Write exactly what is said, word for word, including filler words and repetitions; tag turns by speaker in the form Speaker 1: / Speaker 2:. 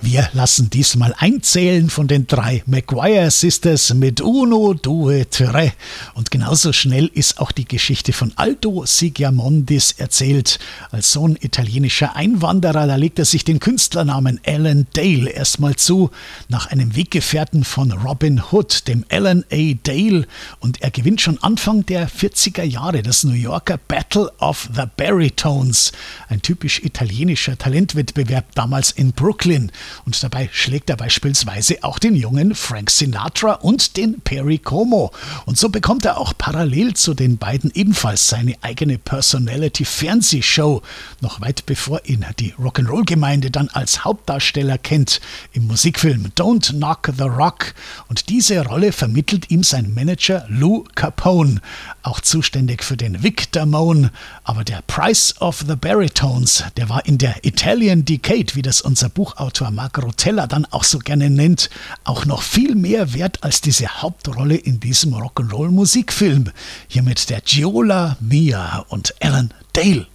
Speaker 1: Wir lassen diesmal einzählen von den drei Maguire Sisters mit Uno, Due, Tre. Und genauso schnell ist auch die Geschichte von Aldo Sigiamondis erzählt. Als Sohn italienischer Einwanderer, da legt er sich den Künstlernamen Alan Dale erstmal zu, nach einem Weggefährten von Robin Hood, dem Alan A. Dale. Und er gewinnt schon Anfang der vierziger Jahre das New Yorker Battle of the Baritones, ein typisch italienischer Talentwettbewerb damals in Brooklyn. Und dabei schlägt er beispielsweise auch den jungen Frank Sinatra und den Perry Como. Und so bekommt er auch parallel zu den beiden ebenfalls seine eigene Personality-Fernsehshow, noch weit bevor ihn die Rock'n'Roll-Gemeinde dann als Hauptdarsteller kennt, im Musikfilm Don't Knock the Rock. Und diese Rolle vermittelt ihm sein Manager Lou Capone, auch zuständig für den Vic Damone. Aber der Price of the Baritones, der war in der Italian Decade, wie das unser Buchautor Mark Rotella dann auch so gerne nennt, auch noch viel mehr wert als diese Hauptrolle in diesem Rock'n'Roll-Musikfilm. Hier mit der Giola Mia und Alan Dale.